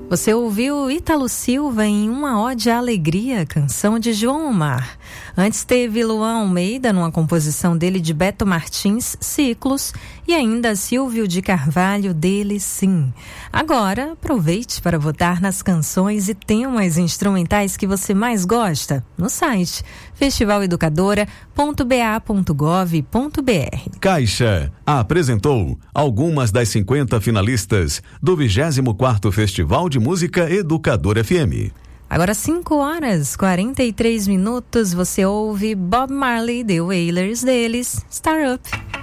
Você ouviu Ítalo Silva em Uma Ode à Alegria, canção de João Omar. Antes teve Luan Almeida numa composição dele de Beto Martins, Ciclos, e ainda Silvio de Carvalho, dele Sim. Agora, aproveite para votar nas canções e temas instrumentais que você mais gosta no site festivaleducadora.ba.gov.br. Caixa apresentou algumas das 50 finalistas do 24º Festival de Música Educadora FM. Agora 5h43, você ouve Bob Marley, The Wailers deles, Star Up.